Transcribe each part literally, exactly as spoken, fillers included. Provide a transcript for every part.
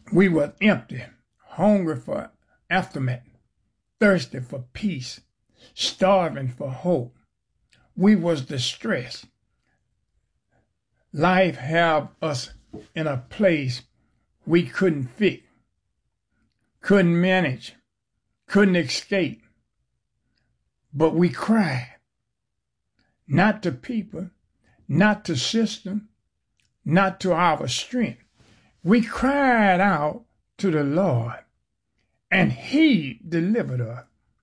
We were empty, hungry for aftermath, thirsty for peace, starving for hope. We was distressed. Life have us in a place we couldn't fit, couldn't manage, couldn't escape. But we cried, not to people, not to system, not to our strength. We cried out to the Lord, and he delivered us.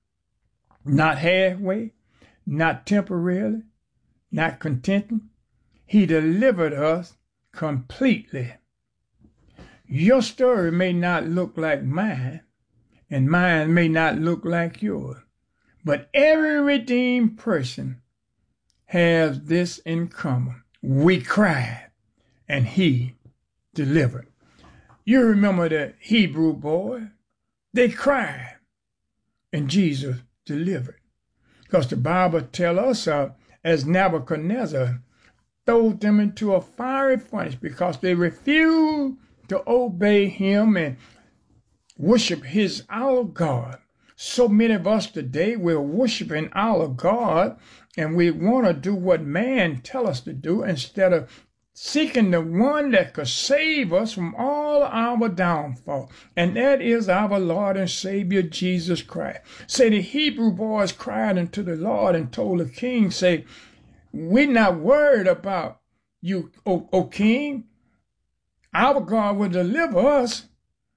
Not halfway, not temporarily, not contenting. He delivered us completely. Your story may not look like mine, and mine may not look like yours, but every redeemed person has this in common. We cried, and he delivered. You remember the Hebrew boy? They cried, and Jesus delivered. Because the Bible tells us, uh, as Nebuchadnezzar threw them into a fiery furnace because they refused to obey him and worship his our God. So many of us today, we're worshiping our God, and we want to do what man tell us to do instead of seeking the one that could save us from all our downfall, and that is our Lord and Savior, Jesus Christ. Say, the Hebrew boys cried unto the Lord and told the king, say, we're not worried about you, O, o king. Our God will deliver us.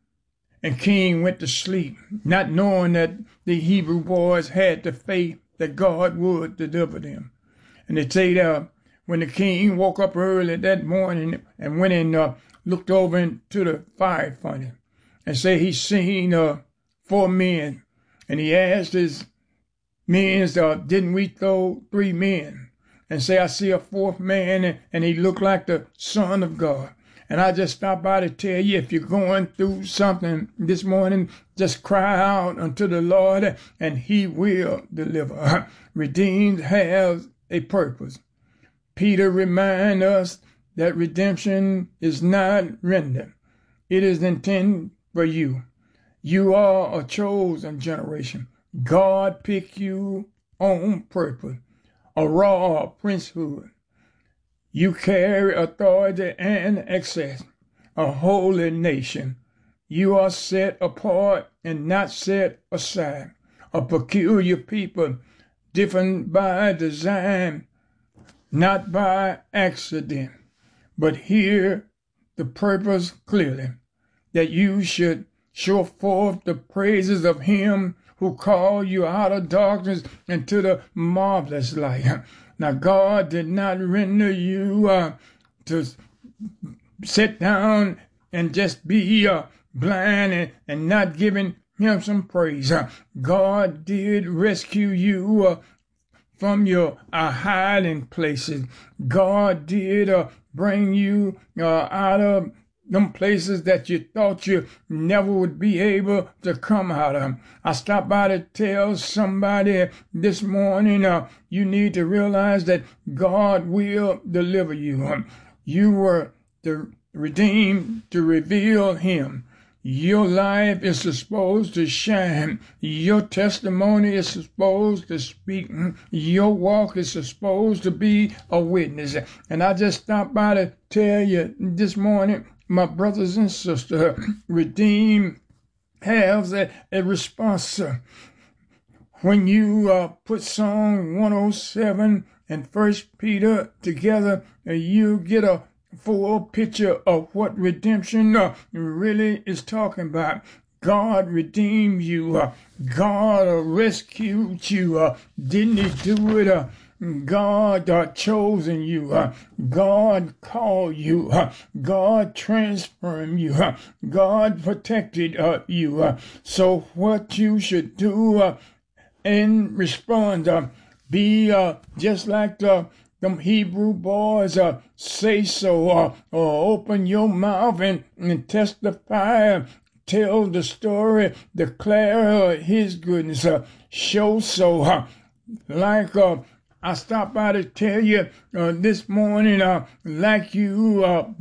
And king went to sleep, not knowing that the Hebrew boys had the faith that God would deliver them. And they say that when the king woke up early that morning and went and uh, looked over into the fire furnace, and say he seen uh, four men, and he asked his men, uh, didn't we throw three men? And say, I see a fourth man, and, and he looked like the Son of God. And I just stopped by to tell you, if you're going through something this morning, just cry out unto the Lord, and he will deliver. Redeemed has a purpose. Peter reminds us that redemption is not rendered. It is intended for you. You are a chosen generation. God picked you on purpose, a raw princehood. You carry authority and access, a holy nation. You are set apart and not set aside, a peculiar people, different by design, not by accident. But hear the purpose clearly, that you should show forth the praises of him who called you out of darkness into the marvelous light. Now, God did not render you uh, to sit down and just be uh, blind and, and not giving him some praise. Uh, God did rescue you uh, from your uh, hiding places. God did uh, bring you uh, out of them places that you thought you never would be able to come out of. I stopped by to tell somebody this morning, uh, you need to realize that God will deliver you. You were the redeemed to reveal him. Your life is supposed to shine. Your testimony is supposed to speak. Your walk is supposed to be a witness. And I just stopped by to tell you this morning, my brothers and sisters, redeemed has a, a response. When you uh, put Psalm one oh seven and First Peter together, uh, you get a full picture of what redemption uh, really is talking about. God redeemed you. Uh, God uh, rescued you. Uh, didn't he do it? Uh, God uh, chosen you. Uh, God called you. Uh, God transformed you. Uh, God protected uh, you. Uh, so what you should do uh, and respond, uh, be uh, just like the them Hebrew boys, uh, say so, uh, or open your mouth and, and testify, tell the story, declare uh, his goodness, uh, show so, uh, like uh, I stopped by to tell you uh, this morning, uh, like you uh,